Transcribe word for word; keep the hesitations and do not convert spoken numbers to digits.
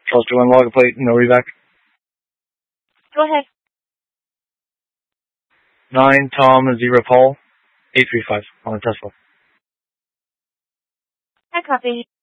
Charles two one log plate, no reback. Go ahead. Nine Tom Zero Paul, eight three five on a Tesla. I copy.